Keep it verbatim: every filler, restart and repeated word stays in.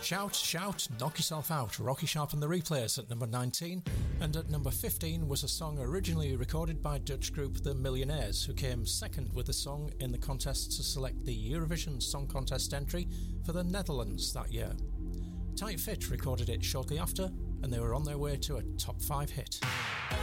Shout, Shout, Knock Yourself Out, Rocky Sharp and the Replayers at number nineteen, and at number fifteen was a song originally recorded by Dutch group The Millionaires, who came second with the song in the contest to select the Eurovision Song Contest entry for the Netherlands that year. Tight Fit recorded it shortly after, and they were on their way to a top five hit.